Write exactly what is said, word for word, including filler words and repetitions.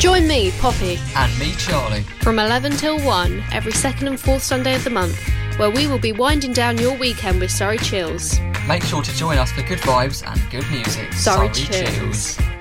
Join me, Poppy, and me, Charlie, from eleven till one every second and fourth Sunday of the month, where we will be winding down your weekend with Surrey Chills. Make sure to join us for good vibes and good music. Surrey, Surrey Chills. Chills.